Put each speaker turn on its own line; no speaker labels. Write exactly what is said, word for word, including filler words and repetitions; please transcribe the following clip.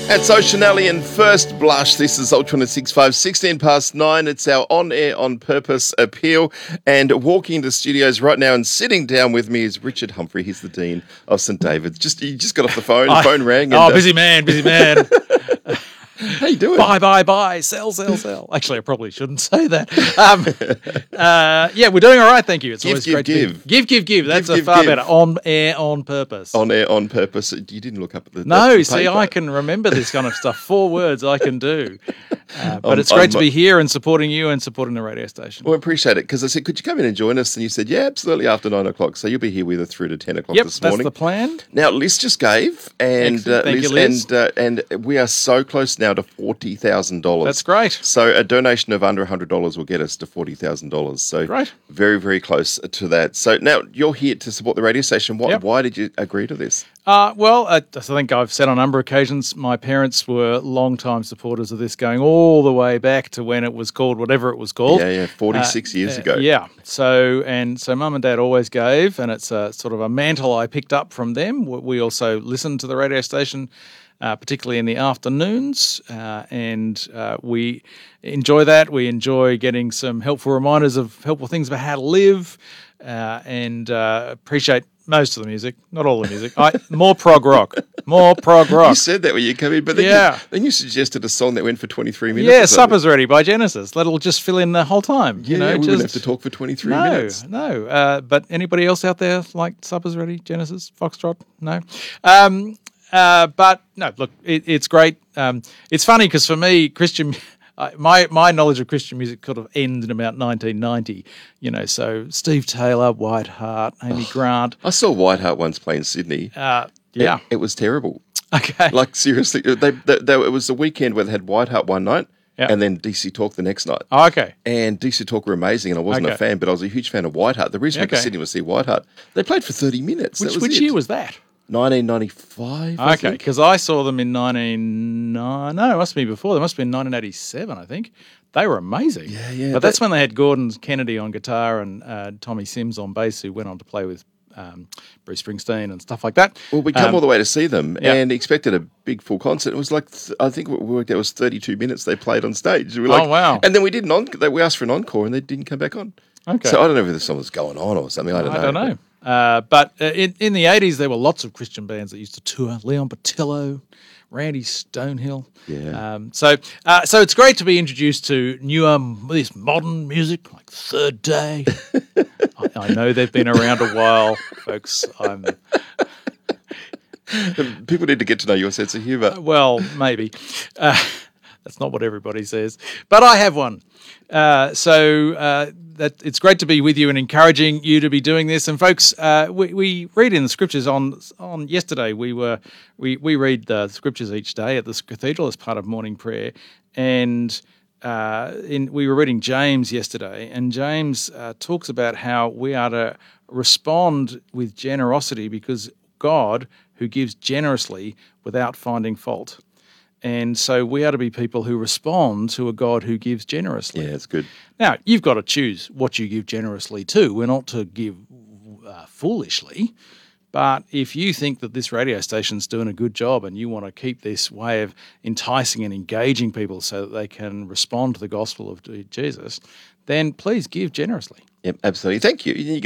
It's Oceanelli and First Blush. This is Ultra six five, sixteen past nine. It's our on-air, on-purpose appeal. And walking into studios right now and sitting down with me is Richard Humphrey. He's the Dean of St David's. Just You just got off the phone. The
I,
phone rang. And,
oh, busy man, busy man.
How you doing?
Buy, buy, buy, sell, sell, sell. Actually, I probably shouldn't say that. Um, uh, yeah, we're doing all right, thank you. It's
Give,
always
give,
great
give.
to be. Give, give, give. That's
Give,
a
give,
far
give.
better. On air, on purpose.
On air, on purpose. You didn't look up at the
No,
the
see,
paper.
I can remember this kind of stuff. Four words I can do. Uh, but
Um,
it's great
um,
to be here and supporting you and supporting the radio station.
Well, I appreciate it because I said, could you come in and join us? And you said, yeah, absolutely, after nine o'clock. So you'll be here with us through to ten o'clock
Yep,
this
that's
morning.
the plan.
Now, Liz just gave, and
Excellent.
uh,
Thank
Liz,
you, Liz.
and uh, and we are so close now to forty thousand dollars.
That's great.
So a donation of under a hundred dollars will get us to forty thousand dollars. So
Great.
very, very close to that. So now you're here to support the radio station. What?
Yep.
Why did you agree to this?
Uh, well, I, I think I've said on a number of occasions, my parents were long-time supporters of this, going all the way back to when it was called whatever it was called.
Yeah, yeah, forty-six
Uh,
years
uh,
ago.
Yeah. So and so, mum and dad always gave, and it's a sort of a mantle I picked up from them. We we also listened to the radio station, uh, particularly in the afternoons, uh, and uh, we enjoy that. We enjoy getting some helpful reminders of helpful things about how to live, uh, and uh, appreciate most of the music, not all the music. I, more prog rock, more prog rock.
You said that when you came in, but then,
Yeah.
you, then you suggested a song that went for twenty-three minutes.
Yeah,
or something.
Supper's Ready by Genesis. That'll just fill in the whole time.
Yeah,
you know,
yeah, we
just,
wouldn't have to talk for twenty-three
no,
minutes.
No, uh, but anybody else out there like Supper's Ready, Genesis, Foxtrot? No. Um, uh, but no, look, it, it's great. Um, it's funny because for me, Christian, uh, my my knowledge of Christian music sort of ends in about nineteen ninety. You know, so Steve Taylor, White Hart, Amy Grant.
I saw Whiteheart once play in Sydney.
Uh, yeah.
It, it was terrible.
Okay.
Like, seriously, they, they, they, it was the weekend where they had Whiteheart one night
Yeah.
and then D C Talk the next night.
Oh, okay.
And D C Talk were amazing, and I wasn't a
Okay.
fan, but I was a huge fan of Whiteheart. The reason I went to
Okay.
Sydney was to see Whiteheart. They played for thirty minutes.
Which
that was
which
it.
year was that?
nineteen ninety-five, I
Okay,
think.
because I saw them in nineteen no, no, it must have been before. They must have been nineteen eighty-seven, I think. They were amazing.
Yeah, yeah,
But that's
that-
when they had Gordon Kennedy on guitar and uh, Tommy Sims on bass, who went on to play with um, Bruce Springsteen and stuff like that.
Well, we come
Um,
all the way to see them
yeah.
and expected a big full concert. It was like, th- I think we worked out it was thirty-two minutes they played on stage. We were like,
Oh, wow.
And then we did an on- they- we asked for an encore and they didn't come back on.
Okay.
So I don't know whether something was going on or something. I don't
I
know.
don't know. Uh, but uh, in, in the eighties, there were lots of Christian bands that used to tour. Leon Patillo, Randy Stonehill.
Yeah.
Um, so, uh, so it's great to be introduced to newer, this modern music like Third Day. I, I know they've been around a while, folks. I'm
People need to get to know your sense of humour.
well, maybe. Uh, that's not what everybody says, but I have one. Uh, so uh, that it's great to be with you and encouraging you to be doing this. And folks, uh, we, we read in the scriptures on on yesterday. We were we we read the scriptures each day at this cathedral as part of morning prayer, and uh, in we were reading James yesterday, and James uh, talks about how we are to respond with generosity because God, who gives generously without finding fault. And so we are to be people who respond to a God who gives generously.
Yeah, it's good.
Now, you've got to choose what you give generously to. We're not to give uh, foolishly. But if you think that this radio station's doing a good job and you want to keep this way of enticing and engaging people so that they can respond to the gospel of Jesus, then please give generously.
Yep, absolutely. Thank you. You